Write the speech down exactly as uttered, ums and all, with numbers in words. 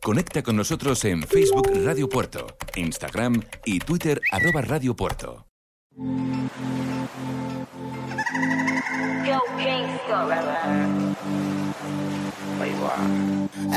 Conecta con nosotros en Facebook Radio Puerto, Instagram y Twitter arroba Radio Puerto. Go Gangsta. Ahí va.